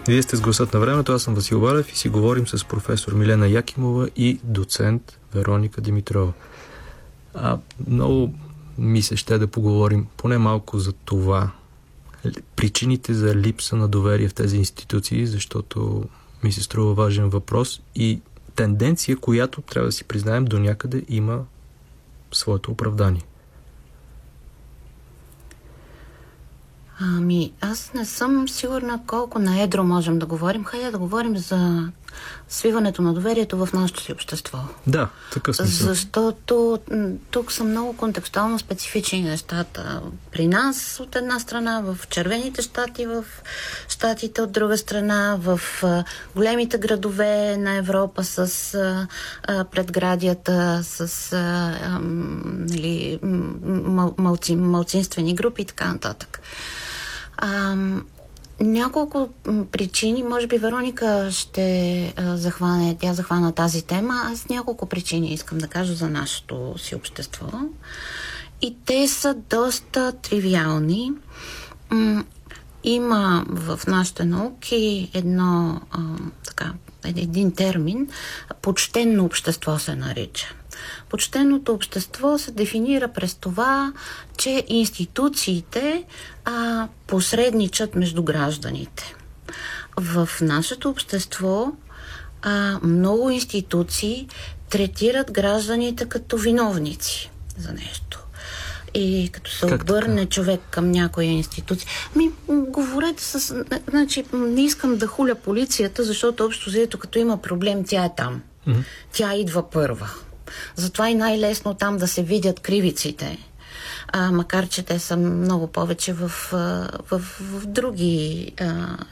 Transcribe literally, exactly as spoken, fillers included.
Вие сте с Гласът на времето, аз съм Васил Валев и си говорим с професор Милена Якимова и доцент Вероника Димитрова. А, много ми се ще да поговорим поне малко за това. Причините за липса на доверие в тези институции, защото ми се струва важен въпрос и тенденция, която трябва да си признаем до някъде има своето оправдание. Ами, аз не съм сигурна колко на едро можем да говорим. Хайде да говорим за свиването на доверието в нашето си общество. Да, такъв смисъл. Защото тук са много контекстуално специфични нещата. При нас от една страна, в червените щати, в щатите от друга страна, в а, големите градове на Европа с а, а, предградията, с а, а, нали, мал, малци, малцинствени групи и така нататък. А, няколко причини, може би Вероника ще а, захване, тя захвана тази тема, аз няколко причини искам да кажа за нашето си общество. И те са доста тривиални. М- има в нашите науки едно, а, така, един термин, почтенно общество се нарича. Почтеното общество се дефинира през това, че институциите а, посредничат между гражданите. В нашето общество а, много институции третират гражданите като виновници за нещо. И като се как обърне така? Човек към някоя институция. Ми, говорете с... Значи, не искам да хуля полицията, защото общо взето, като има проблем, тя е там. Mm-hmm. Тя идва първа. Затова и най-лесно там да се видят кривиците. А, макар че те са много повече в, в, в други а,